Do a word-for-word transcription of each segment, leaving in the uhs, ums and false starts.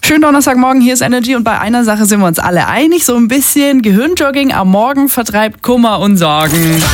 Schönen Donnerstagmorgen, hier ist Energy und bei einer Sache sind wir uns alle einig. So ein bisschen Gehirnjogging am Morgen vertreibt Kummer und Sorgen.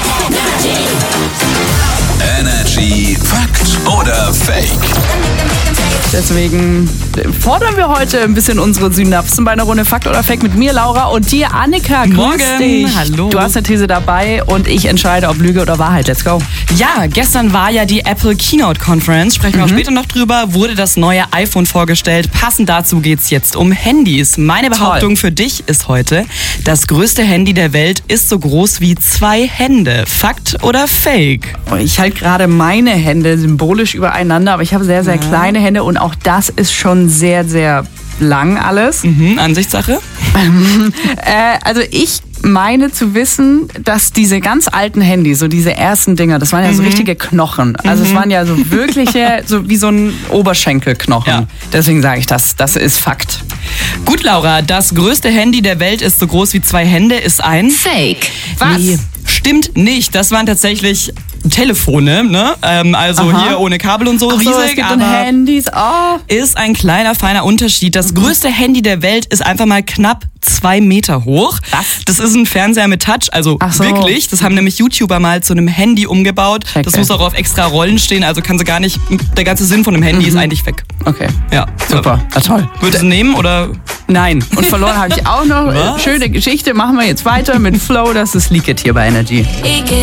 Energy Fakt oder Fake? Deswegen fordern wir heute ein bisschen unsere Synapsen bei einer Runde Fakt oder Fake mit mir, Laura, und dir, Annika. Grüß Morgen. dich. Hallo. Du hast eine These dabei und ich entscheide, ob Lüge oder Wahrheit. Let's go. Ja, gestern war ja die Apple Keynote Conference, sprechen wir auch später noch drüber, wurde das neue iPhone vorgestellt. Passend dazu geht's jetzt um Handys. Meine Behauptung für dich ist heute, das größte Handy der Welt ist so groß wie zwei Hände. Fakt oder Fake? Ich halte gerade meine Hände symbolisch übereinander, aber ich habe sehr, sehr Ja. kleine Hände und auch das ist schon sehr, sehr lang alles. Mhm, Ansichtssache? äh, also ich meine zu wissen, dass diese ganz alten Handys, so diese ersten Dinger, das waren ja so richtige Knochen. Also es waren ja so wirkliche, so wie so ein Oberschenkelknochen. Ja. Deswegen sage ich das, das ist Fakt. Gut, Laura, das größte Handy der Welt ist so groß wie zwei Hände, ist ein... Fake. Was? Nee, stimmt nicht. Das waren tatsächlich Telefone, ne? Ähm, also Aha. hier ohne Kabel und so, Ach so, riesig, es gibt aber... dann Handys. Oh. ist ein kleiner, feiner Unterschied. Das größte Handy der Welt ist einfach mal knapp zwei Meter hoch. Was? Das ist ein Fernseher mit Touch, also Ach so. wirklich. Das haben nämlich YouTuber mal zu einem Handy umgebaut. Okay. Das muss auch auf extra Rollen stehen, also kann sie gar nicht, der ganze Sinn von einem Handy ist eigentlich weg. Okay, Ja, super. Ah, toll. Würdest du nehmen oder? Nein. Und verloren habe ich auch noch. Was? Schöne Geschichte. Machen wir jetzt weiter mit Flow. Das ist Leak It hier bei Energy.